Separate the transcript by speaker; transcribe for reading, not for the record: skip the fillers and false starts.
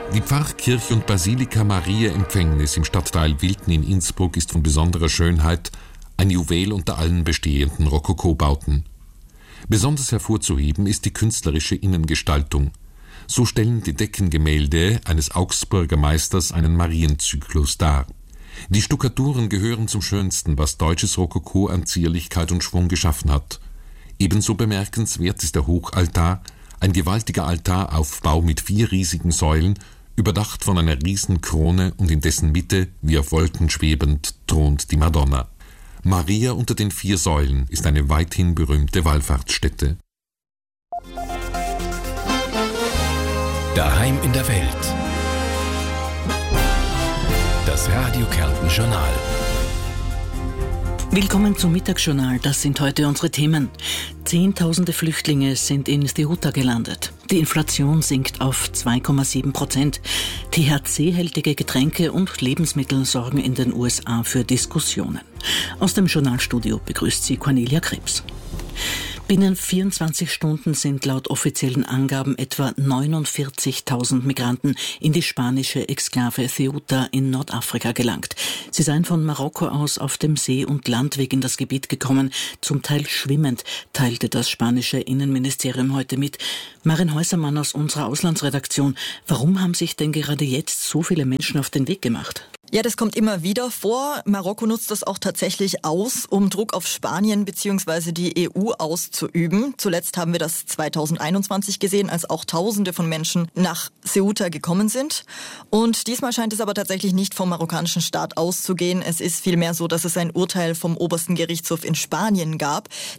Speaker 1: Die Pfarrkirche und Basilika Mariä Empfängnis im Stadtteil Wilten in Innsbruck ist von besonderer Schönheit, ein Juwel unter allen bestehenden Rokokobauten. Besonders hervorzuheben ist die künstlerische Innengestaltung. So stellen die Deckengemälde eines Augsburger Meisters einen Marienzyklus dar. Die Stuckaturen gehören zum Schönsten, was deutsches Rokoko an Zierlichkeit und Schwung geschaffen hat. Ebenso bemerkenswert ist der Hochaltar, ein gewaltiger Altaraufbau mit 4 riesigen Säulen, überdacht von einer Riesenkrone, und in dessen Mitte, wie auf Wolken schwebend, thront die Madonna. Maria unter den 4 Säulen ist eine weithin berühmte Wallfahrtsstätte.
Speaker 2: Daheim in der Welt. Das Radio Kärnten Journal.
Speaker 3: Willkommen zum Mittagsjournal. Das sind heute unsere Themen. Zehntausende Flüchtlinge sind in Ceuta gelandet. Die Inflation sinkt auf 2,7%. THC-hältige Getränke und Lebensmittel sorgen in den USA für Diskussionen. Aus dem Journalstudio begrüßt sie Cornelia Krebs. Binnen 24 Stunden sind laut offiziellen Angaben etwa 49.000 Migranten in die spanische Exklave Ceuta in Nordafrika gelangt. Sie seien von Marokko aus auf dem See- und Landweg in das Gebiet gekommen, zum Teil schwimmend, teilte das spanische Innenministerium heute mit. Marin Häusermann aus unserer Auslandsredaktion, warum haben sich denn gerade jetzt so viele Menschen auf den Weg gemacht?
Speaker 4: Ja, das kommt immer wieder vor. Marokko nutzt das auch tatsächlich aus, um Druck auf Spanien bzw. die EU auszuüben. Zuletzt haben wir das 2021 gesehen, als auch Tausende von Menschen nach Ceuta gekommen sind. Und diesmal scheint es aber tatsächlich nicht vom marokkanischen Staat auszugehen. Es ist vielmehr so, dass es ein Urteil vom obersten Gerichtshof in Spanien gab.